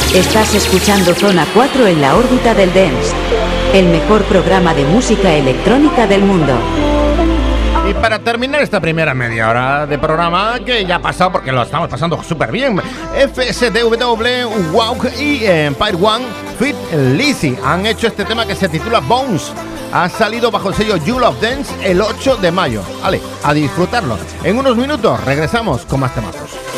Estás escuchando Zona 4 en la órbita del dance, el mejor programa de música electrónica del mundo. Y para terminar esta primera media hora de programa, que ya ha pasado porque lo estamos pasando súper bien, FSDW, Walk y Empire One Fit Lizzy han hecho este tema que se titula Bones. Ha salido bajo el sello You Love Dance el 8 de mayo. Vale, a disfrutarlo. En unos minutos regresamos con más temazos.